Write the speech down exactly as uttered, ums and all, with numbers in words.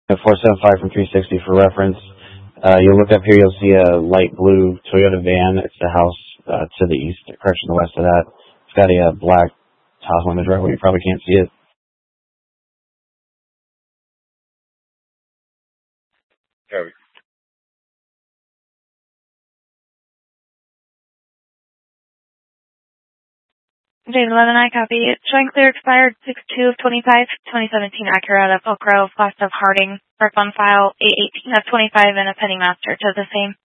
four seven five from three sixty for reference. Uh, you'll look up here, you'll see a light blue Toyota van. It's the house uh, to the east, correction, the west of that. It's got a uh, black Tahoe in the driveway. You probably can't see it. Copy. Dave eleven, I copy. It's showing clear expired six two of twenty-five, twenty seventeen Acura out of Elk Grove, class of Harding, for fund file eight eighteen of twenty-five and a pending master to the same.